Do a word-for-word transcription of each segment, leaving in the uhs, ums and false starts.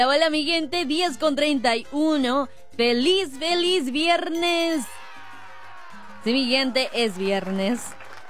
Hola mi gente, diez con treinta y uno. Feliz, feliz viernes. Sí, mi gente, es viernes.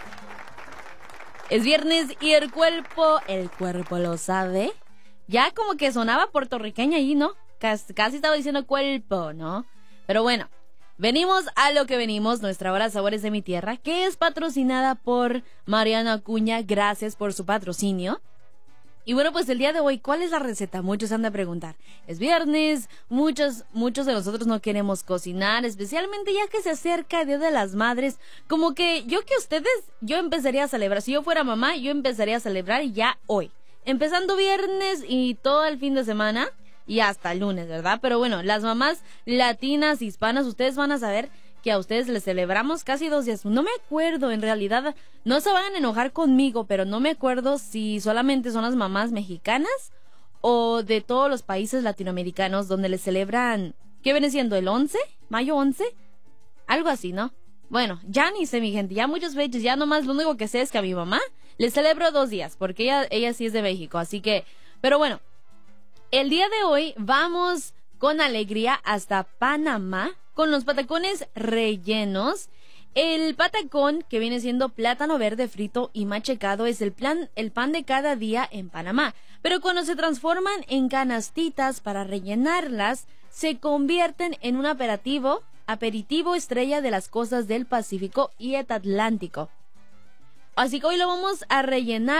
Es viernes y el cuerpo, el cuerpo lo sabe. Ya como que sonaba puertorriqueña ahí, ¿no? Casi, casi estaba diciendo cuerpo, ¿no? Pero bueno, venimos a lo que venimos, nuestra hora Sabores de mi Tierra, que es patrocinada por Mariana Acuña. Gracias por su patrocinio. Y bueno, pues el día de hoy, ¿cuál es la receta? Muchos se han de preguntar. Es viernes, muchos, muchos de nosotros no queremos cocinar, especialmente ya que se acerca el Día de las Madres. Como que yo que ustedes, yo empezaría a celebrar. Si yo fuera mamá, yo empezaría a celebrar ya hoy. Empezando viernes y todo el fin de semana y hasta el lunes, ¿verdad? Pero bueno, las mamás latinas, hispanas, ustedes van a saber que a ustedes les celebramos casi dos días. No me acuerdo, en realidad, no se van a enojar conmigo, pero no me acuerdo si solamente son las mamás mexicanas o de todos los países latinoamericanos donde les celebran, ¿qué viene siendo? ¿El once? ¿Mayo once? Algo así, ¿no? Bueno, ya ni sé, mi gente, ya muchas fechas, ya nomás lo único que sé es que a mi mamá le celebro dos días, porque ella, ella sí es de México, así que, pero bueno, el día de hoy vamos con alegría hasta Panamá, con los patacones rellenos. El patacón, que viene siendo plátano verde frito y machacado, es el, plan, el pan de cada día en Panamá. Pero cuando se transforman en canastitas para rellenarlas, se convierten en un aperitivo, aperitivo estrella de las costas del Pacífico y el Atlántico. Así que hoy lo vamos a rellenar